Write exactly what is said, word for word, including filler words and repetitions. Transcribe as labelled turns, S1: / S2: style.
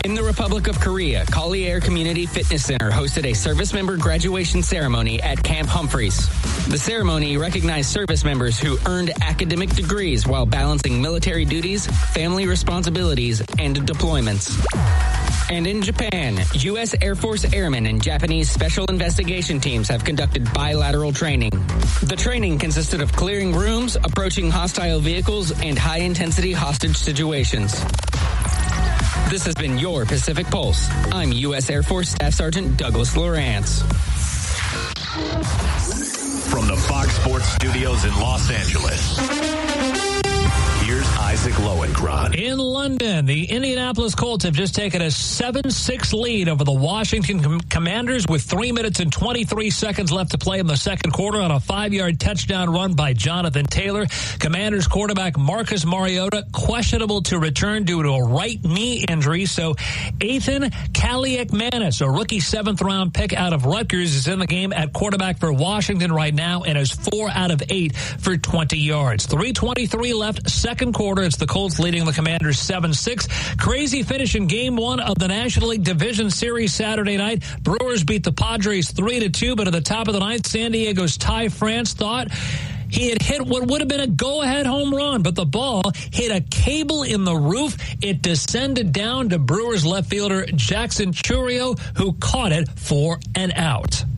S1: In the Republic of Korea, Collier Community Fitness Center hosted a service member graduation ceremony at Camp Humphreys. The ceremony recognized service members who earned academic degrees while balancing military duties, family responsibilities, and deployments. And in Japan, U S Air Force airmen and Japanese special investigation teams have conducted bilateral training. The training consisted of clearing rooms, approaching hostile vehicles, and high-intensity hostage situations. This has been your Pacific Pulse. I'm U S Air Force Staff Sergeant Douglas Lawrence.
S2: From the Fox Sports Studios in Los Angeles, here's Isaac Lowenkron.
S3: In London, the Indianapolis Colts have just taken a seven six lead over the Washington Com- Commanders with three minutes and twenty-three seconds left to play in the second quarter on a five-yard touchdown run by Jonathan Taylor. Commanders quarterback Marcus Mariota questionable to return due to a right knee injury. So Ethan Kaliakmanis, a rookie seventh-round pick out of Rutgers, is in the game at quarterback for Washington right now and is four out of eight for twenty yards. three twenty-three left, second quarter. It's the Colts leading the Commanders seven six. Crazy finish in game one of the National League Division Series Saturday night. Brewers beat the Padres three to two, but at the top of the ninth, San Diego's Ty France thought he had hit what would have been a go-ahead home run, but the ball hit a cable in the roof. It descended down to Brewers left fielder Jackson Chourio, who caught it for an out.